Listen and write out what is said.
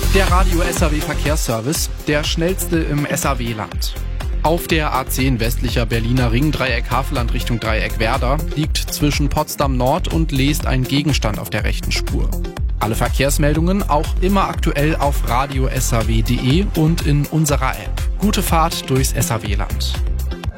Der Radio SAW Verkehrsservice, der schnellste im SAW-Land. Auf der A10 westlicher Berliner Ringdreieck Havelland Richtung Dreieck Werder liegt zwischen Potsdam Nord und Leest ein Gegenstand auf der rechten Spur. Alle Verkehrsmeldungen auch immer aktuell auf radio-saw.de und in unserer App. Gute Fahrt durchs SAW-Land.